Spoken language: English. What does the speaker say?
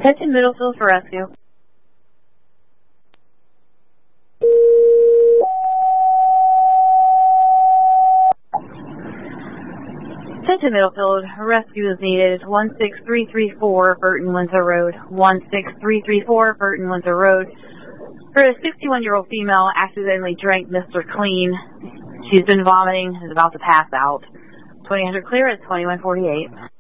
Attention Middlefield for rescue. Attention Middlefield, rescue is needed. 16334 Burton Windsor Road. 16334 Burton Windsor Road. For a 61-year-old female accidentally drank Mr. Clean. She's been vomiting and is about to pass out. 2000 clear at 2148.